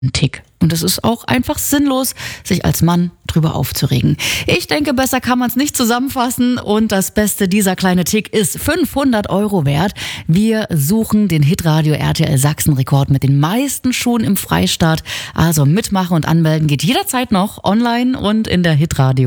ein Tick. Und es ist auch einfach sinnlos, sich als Mann drüber aufzuregen. Ich denke, besser kann man es nicht zusammenfassen. Und das Beste, dieser kleine Tick ist 500 € wert. Wir suchen den Hitradio RTL Sachsen-Rekord mit den meisten Schuhen im Freistaat. Also mitmachen und anmelden geht jederzeit noch online und in der Hitradio